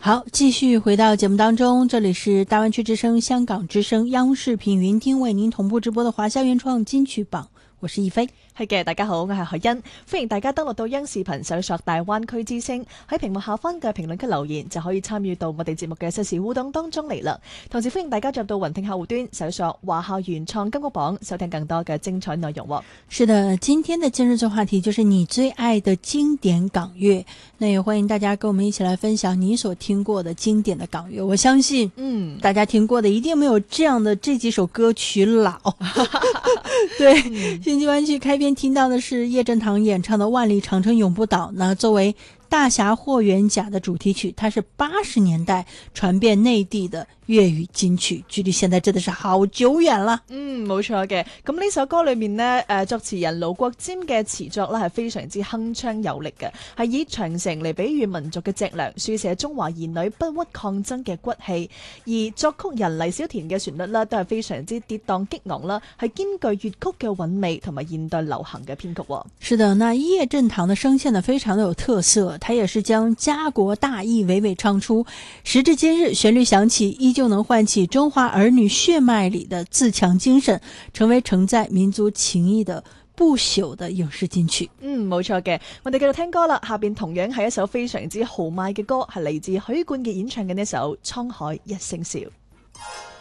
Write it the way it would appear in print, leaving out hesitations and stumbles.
好，继续回到节目当中，这里是大湾区之声、香港之声、央视频云听为您同步直播的華校原創金曲榜，我是易飛。 係嘅，大家好，我係何欣，歡迎大家登錄到央視頻搜索大灣區之聲，喺屏幕下方嘅評論區留言就可以參與到我哋節目嘅實時互動當中嚟啦。同時歡迎大家進入到雲聽客戶端搜索華校原創金曲榜，收聽更多嘅精彩內容。 是的，今天的今日最話題就是你最愛的經典港樂，那也歡迎大家跟我們一起來分享你所聽過的經典的港樂。我相信大家聽過的一定沒有這樣的這幾首歌曲老對，星際灣區開篇聽到的是葉振棠演唱的《萬里長城永不倒》，那作為大俠霍元甲的主題曲，它是80年代傳遍內地的粵語金曲，距離現在真的是好久遠啦。 冇錯嘅。咁呢首歌裏面呢，作詞人盧國沾嘅詞作呢係非常之鏗鏘有力嘅，係以長城嚟比喻民族嘅脊梁，書寫中華兒女不屈抗爭嘅骨氣。而作曲人黎小田嘅旋律呢，都係非常之跌宕激昂啦，係兼具粵曲嘅韻味同埋現代流行嘅編曲。 是的，那葉振棠的聲線呢非常的有特色，他也是將家國大義娓娓唱出，時至今日旋律響起依舊能喚起中華兒女血脈裏的自強精神，成為承載民族情誼的不朽的影視金曲。 冇錯嘅，我哋繼續聽歌啦。下邊同樣係一首非常之豪邁嘅歌，係嚟自許冠傑演唱嘅呢首《滄海一聲笑》。